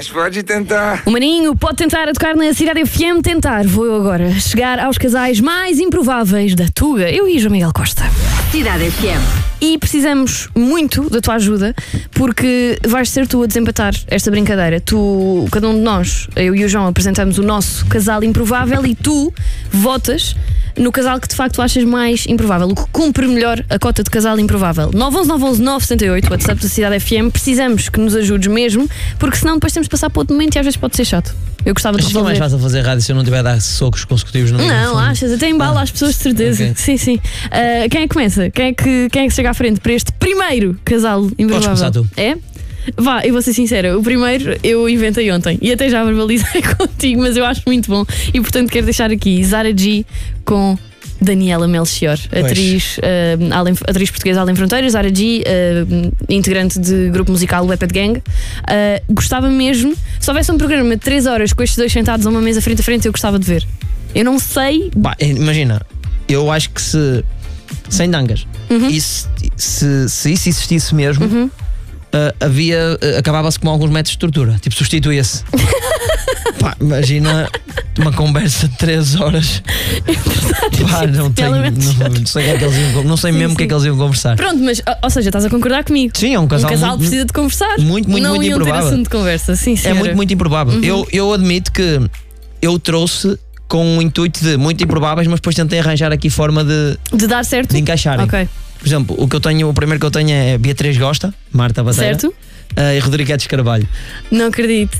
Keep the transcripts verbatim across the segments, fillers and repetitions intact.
Mas pode tentar. O Maninho pode tentar a tocar na Cidade F M. Tentar, vou eu agora chegar aos casais mais improváveis da Tuga. Eu e João Miguel Costa. Cidade F M. E precisamos muito da tua ajuda, porque vais ser tu a desempatar esta brincadeira. Tu, cada um de nós, eu e o João, apresentamos o nosso casal improvável e tu votas no casal que de facto achas mais improvável, o que cumpre melhor a cota de casal improvável. nove um um nove um nove sete oito, WhatsApp da Cidade F M. Precisamos que nos ajudes mesmo, porque senão depois temos de passar para outro momento e às vezes pode ser chato. Eu gostava de resolver. Acho que é mais fácil fazer rádio se eu não tiver a dar socos consecutivos no microfone. Não, achas? Até embala ah. as pessoas de certeza. Okay. Sim, sim. Uh, quem é que começa? Quem é que, quem é que chega à frente para este primeiro casal improvável? Podes começar tu. É? Vá, eu vou ser sincera, o primeiro eu inventei ontem e até já verbalizei contigo, mas eu acho muito bom e portanto quero deixar aqui Zara G com Daniela Melchior, atriz, uh, além, atriz portuguesa Além Fronteiras. Zara G, uh, integrante de grupo musical Weped Gang. Uh, gostava mesmo, se houvesse um programa de três horas com estes dois sentados a uma mesa frente a frente, eu gostava de ver. Eu não sei. Bah, imagina, eu acho que se sem dangas, uhum. e se, se, se isso existisse mesmo, uhum. uh, havia, uh, acabava-se com alguns métodos de tortura, tipo substituía-se. Pá, imagina uma conversa de três horas. É Pá, não, tenho, não, não sei, que é que eles iam, não sei sim, mesmo o que é que eles iam conversar. Pronto, mas ou seja, estás a concordar comigo? Sim, é um casal. Um casal muito, precisa de conversar. Muito, muito, não muito iam improvável. ter assunto de conversa. Sim, é muito, muito improvável. Uhum. Eu, eu admito que eu trouxe com o intuito de muito improváveis, mas depois tentei arranjar aqui forma de, de dar certo, de encaixarem. Ok. Por exemplo, o que eu tenho, o primeiro que eu tenho é Beatriz Gosta, Marta Bateira. Certo. Uh, e Rodrigues Carvalho. Não acredito.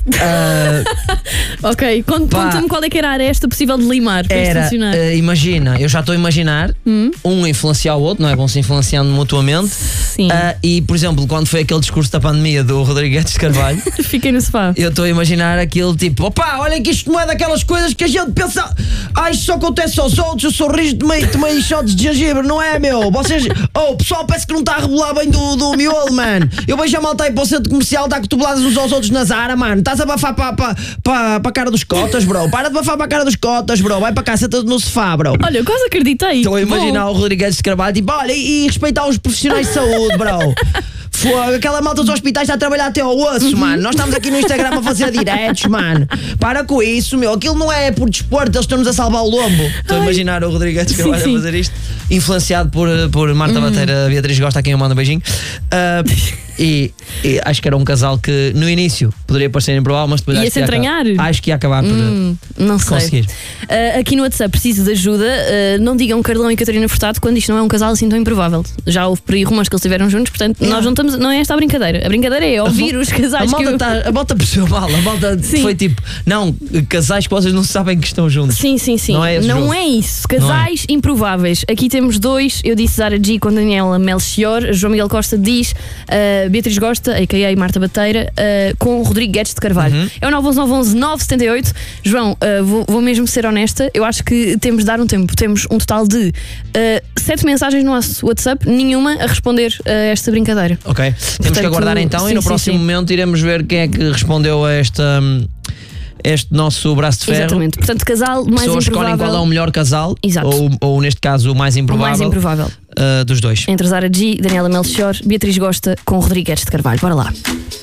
Uh, ok, conta-me qual é que era a aresta possível de limar para era, isto funcionar. Uh, imagina, eu já estou a imaginar hum? um influenciar o outro, não é? Vão se influenciando mutuamente. Sim. Uh, e, por exemplo, quando foi aquele discurso da pandemia do Rodrigues Carvalho, fiquei no sofá. Eu estou a imaginar aquele tipo: opá, olha que isto não é daquelas coisas que a gente pensa, ah, isto só acontece aos outros, eu sorriso, tomei, tomei shots de gengibre, não é, meu? Vocês, oh, o pessoal parece que não está a rebolar bem do, do miolo, mano. Eu vejo a malta aí para o centro comercial, está cotobeladas uns aos outros na Zara, mano. Estás a bafar para pa, pa, pa a cara dos cotas, bro. Para de bafar para a cara dos cotas, bro. Vai para cá, senta-te no sofá, bro. Olha, eu quase acreditei. Estou a imaginar Bom. o Rodrigues Carvalho, tipo, olha, e, e respeitar os profissionais de saúde, bro. Fogo, aquela malta dos hospitais está a trabalhar até ao osso, uhum. mano. Nós estamos aqui no Instagram a fazer diretos, mano. Para com isso, meu. Aquilo não é por desporto, eles estão-nos a salvar o lombo. Estou a imaginar o Rodrigues Carvalho a fazer isto, influenciado por, por Marta uhum. Bateira, Beatriz Gosta, a quem eu mando um beijinho. Uh, e, e acho que era um casal que no início poderia parecer improvável, mas depois ia acho se que, entranhar. Ia, acho que ia acabar por hum, não conseguir. Sei. Uh, aqui no WhatsApp preciso de ajuda. Uh, não digam Carlão e Catarina Furtado quando isto não é um casal assim tão improvável. Já houve por aí rumores que eles estiveram juntos, portanto yeah. nós não estamos, não é esta a brincadeira. A brincadeira é ouvir a os casais. A malta, que eu... tá, a malta percebeu mal. A malta Sim. foi tipo, não, casais que vocês não sabem que estão juntos. Sim, sim, sim. Não é, não é isso. Casais é. improváveis. Aqui temos dois. Eu disse Zara G com Daniela Melchior. João Miguel Costa diz uh, Beatriz Gosta, a k a Marta Bateira, uh, com Rodrigues de Carvalho. Uhum. É o nove um nove um nove sete oito. João, uh, vou, vou mesmo ser honesta. Eu acho que temos de dar um tempo. Temos um total de uh, sete mensagens no nosso WhatsApp, nenhuma a responder a esta brincadeira. Ok. Temos Portanto, que aguardar então sim, e no sim, próximo sim. momento iremos ver quem é que respondeu a esta, este nosso braço de ferro. Exatamente. Portanto, casal mais Pessoas improvável. escolhem qual é o melhor casal. Exato. Ou, ou neste caso o mais improvável. O mais improvável. Uh, dos dois. Entre Zara G, Daniela Melchior, Beatriz Gosta com Rodrigues de Carvalho. Bora lá.